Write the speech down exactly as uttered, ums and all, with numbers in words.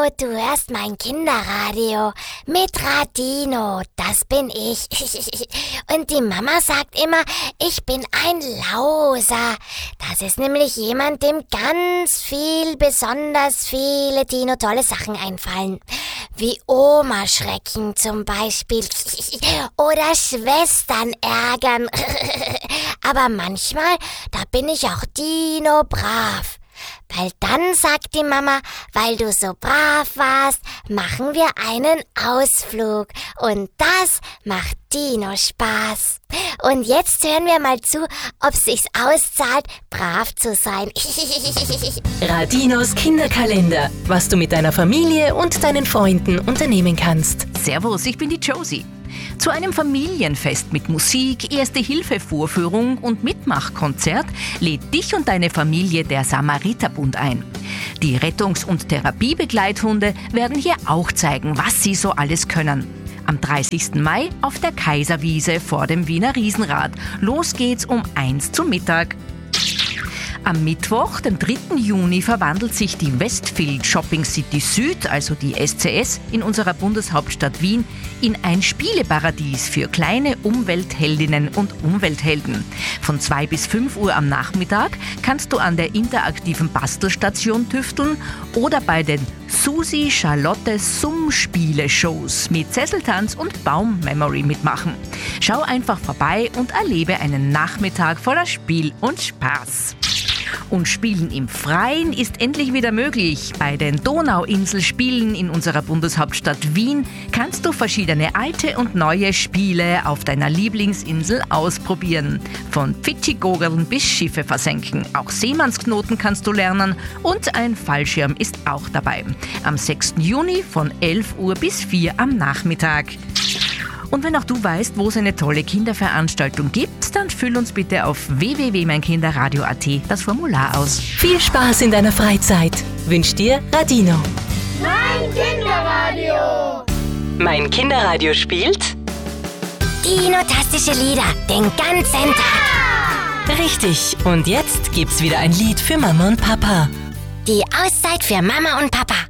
Hallo, du hörst mein Kinderradio mit Radino, das bin ich. Und die Mama sagt immer, ich bin ein Lauser. Das ist nämlich jemand, dem ganz viel, besonders viele Dino tolle Sachen einfallen. Wie Oma-Schrecken zum Beispiel. Oder Schwestern ärgern. Aber manchmal, da bin ich auch Dino brav. Weil dann sagt die Mama, weil du so brav warst, machen wir einen Ausflug. Und das macht Dino Spaß. Und jetzt hören wir mal zu, ob es sich auszahlt, brav zu sein. Radinos Kinderkalender. Was du mit deiner Familie und deinen Freunden unternehmen kannst. Servus, ich bin die Josie. Zu einem Familienfest mit Musik, Erste-Hilfe-Vorführung und Mitmachkonzert lädt dich und deine Familie der Samariterbund ein. Die Rettungs- und Therapiebegleithunde werden hier auch zeigen, was sie so alles können. Am dreißigsten Mai auf der Kaiserwiese vor dem Wiener Riesenrad. Los geht's um eins zum Mittag. Am Mittwoch, dem dritten Juni, verwandelt sich die Westfield Shopping City Süd, also die S C S, in unserer Bundeshauptstadt Wien, in ein Spieleparadies für kleine Umweltheldinnen und Umwelthelden. Von zwei bis fünf Uhr am Nachmittag kannst du an der interaktiven Bastelstation tüfteln oder bei den Susi Charlotte Summ-Spiele-Shows mit Sesseltanz und Baum-Memory mitmachen. Schau einfach vorbei und erlebe einen Nachmittag voller Spiel und Spaß. Und Spielen im Freien ist endlich wieder möglich. Bei den Donauinselspielen in unserer Bundeshauptstadt Wien kannst du verschiedene alte und neue Spiele auf deiner Lieblingsinsel ausprobieren. Von Fidschi-Gogeln bis Schiffe versenken. Auch Seemannsknoten kannst du lernen und ein Fallschirm ist auch dabei. Am sechsten Juni von elf Uhr bis vier am Nachmittag. Und wenn auch du weißt, wo es eine tolle Kinderveranstaltung gibt, dann füll uns bitte auf w w w punkt mein kinderradio punkt a t das Formular aus. Viel Spaß in deiner Freizeit. Wünscht dir Radino. Mein Kinderradio. Mein Kinderradio spielt Dino-tastische Lieder, den ganzen Tag. richtig. Und jetzt gibt's wieder ein Lied für Mama und Papa. Die Auszeit für Mama und Papa.